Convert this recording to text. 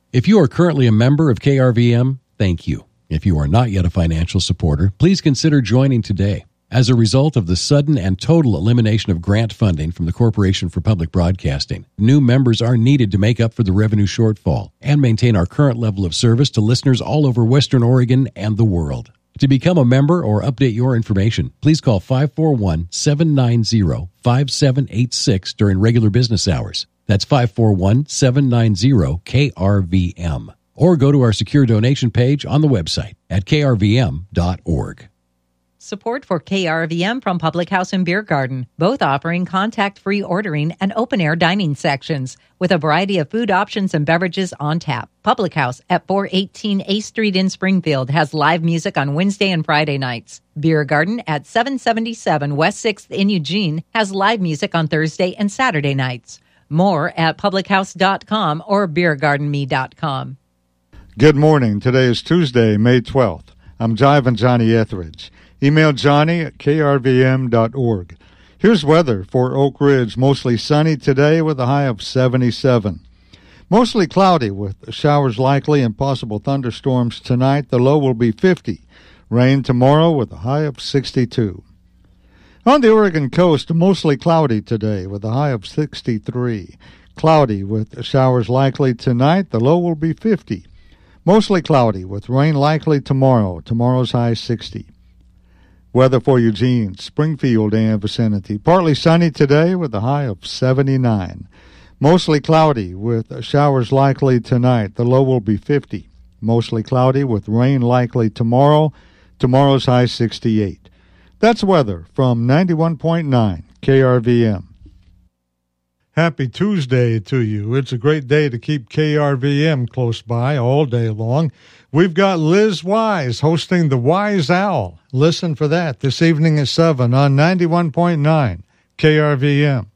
If you are currently a member of KRVM, thank you. If you are not yet a financial supporter, please consider joining today. As a result of the sudden and total elimination of grant funding from the Corporation for Public Broadcasting, new members are needed to make up for the revenue shortfall and maintain our current level of service to listeners all over Western Oregon and the world. To become a member or update your information, please call 541-790-5786 during regular business hours. That's 541-790-KRVM. Or go to our secure donation page on the website at krvm.org. Support for KRVM from Public House and Beer Garden, both offering contact-free ordering and open-air dining sections with a variety of food options and beverages on tap. Public House at 418 A Street in Springfield has live music on Wednesday and Friday nights. Beer Garden at 777 West 6th in Eugene has live music on Thursday and Saturday nights. More at publichouse.com or beergardenme.com. Good morning. Today is Tuesday, May 12th. I'm Jive Johnny Etheridge. Email Johnny at krvm.org. Here's weather for Oak Ridge. Mostly sunny today with a high of 77. Mostly cloudy with showers likely and possible thunderstorms tonight. The low will be 50. Rain tomorrow with a high of 62. On the Oregon coast, mostly cloudy today with a high of 63. Cloudy with showers likely tonight. The low will be 50. Mostly cloudy with rain likely tomorrow. Tomorrow's high 60. Weather for Eugene, Springfield, and vicinity. Partly sunny today with a high of 79. Mostly cloudy with showers likely tonight. The low will be 50. Mostly cloudy with rain likely tomorrow. Tomorrow's high 68. That's weather from 91.9 KRVM. Happy Tuesday to you. It's a great day to keep KRVM close by all day long. We've got Liz Wise hosting the Wise Owl. Listen for that this evening at 7 on 91.9 KRVM.